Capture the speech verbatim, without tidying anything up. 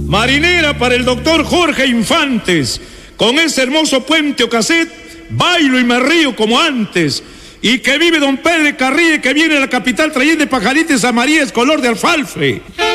Marinera para el doctor Jorge Infantes. Con ese hermoso puente o cassette, bailo y me río como antes. Y que vive don Pedro Carrille, que viene a la capital trayendo pajaritos a María es color de alfalfe.